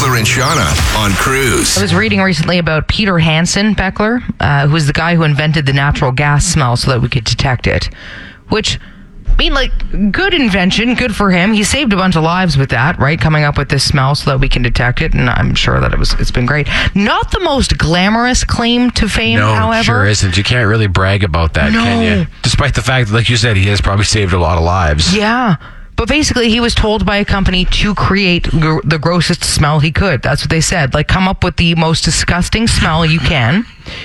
Beckler and Shauna on Cruise. I was reading recently about Peter Hansen Beckler, who was the guy who invented the natural gas smell so that we could detect it. Which, I mean, like, good invention, good for him. He saved a bunch of lives with that, right? Coming up with this smell so that we can detect it, and I'm sure that it's been great. Not the most glamorous claim to fame, however. No, sure isn't. You can't really brag about that, can you? Despite the fact that, like you said, he has probably saved a lot of lives. Yeah. But basically, he was told by a company to create the grossest smell he could. That's what they said. Like, come up with the most disgusting smell you can.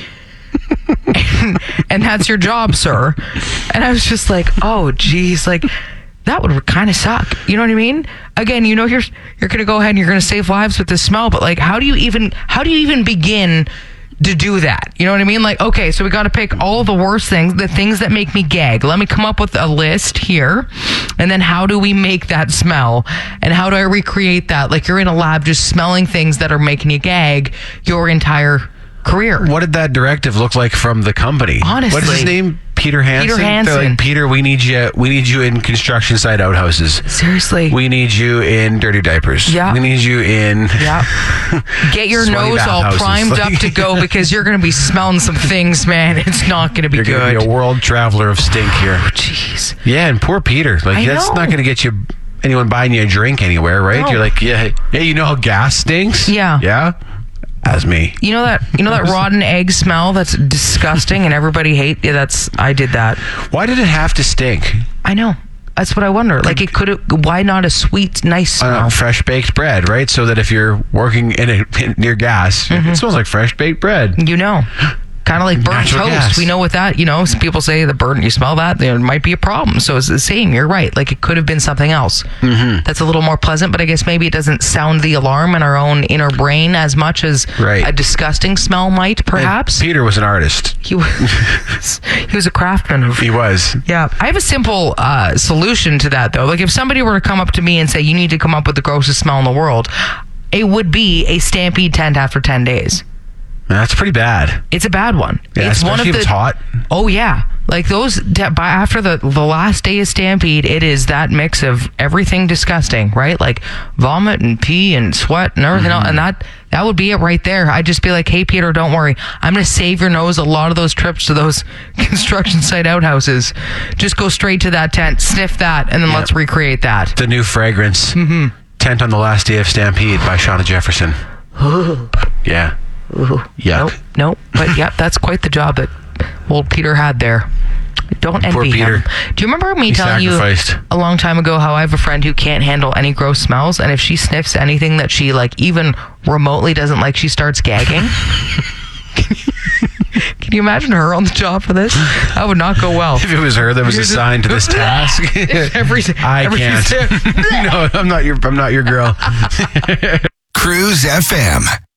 and that's your job, sir. And I was just like, oh, geez, like, that would kind of suck. You know what I mean? Again, you know, you're going to go ahead and you're going to save lives with this smell, but, like, how do you even begin to do that? You know what I mean? Like, okay, so we got to pick all of the worst things, the things that make me gag. Let me come up with a list here. And then how do we make that smell? And how do I recreate that? Like, you're in a lab just smelling things that are making you gag your entire career. What did that directive look like from the company? Honestly. What is his name? Peter Hansen? Peter Hansen. They're like, Peter, we need you in construction site outhouses. Seriously. We need you in dirty diapers. Yeah. We need you in... Yeah. Get your sweaty nose all bathhouses. primed up to go because you're going to be smelling some things, man. It's not going to be You're good. going to be a world traveler of stink here. Jeez. Yeah, and poor Peter. Like, I that's know. not going to get you anyone buying you a drink anywhere, right? No. You're like, yeah, hey, you know how gas stinks? Yeah. Yeah? As me. You know that rotten egg smell that's disgusting and everybody hates? Yeah, I did that. Why did it have to stink? I know. That's what I wonder. Like, why not a sweet, nice smell? Fresh baked bread, right? So that if you're working near gas, it smells like fresh baked bread. You know. Kind of like burnt Natural toast. gas. We know with that, you know, some people say the burnt, you smell that, there might be a problem. So it's the same. You're right. Like, it could have been something else. That's a little more pleasant, but I guess maybe it doesn't sound the alarm in our own inner brain as much as a disgusting smell might, perhaps. Peter was an artist. He was a craftsman. He was. Yeah. I have a simple solution to that, though. Like, if somebody were to come up to me and say, you need to come up with the grossest smell in the world, it would be a Stampede tent after 10 days. That's pretty bad. It's a bad one. Yeah, it's especially one of if it's hot. Oh, yeah. Like, those, after the last day of Stampede, it is that mix of everything disgusting, right? Like, vomit and pee and sweat and everything else. And that would be it right there. I'd just be like, hey, Peter, don't worry. I'm going to save your nose a lot of those trips to those construction site outhouses. Just go straight to that tent, sniff that, and then let's recreate that. The new fragrance. Tent on the Last Day of Stampede by Shauna Jefferson. Yeah. Ooh. Yuck. Nope. But yeah, that's quite the job that old Peter had there. Don't envy Poor Peter. him. Do you remember me telling sacrificed. you a long time ago how I have a friend who can't handle any gross smells, and if she sniffs anything that she, like, even remotely doesn't like, she starts gagging? Can you imagine her on the job for this? That would not go well. If it was her that was assigned to this task, I can't. No, I'm not your girl. Cruise FM.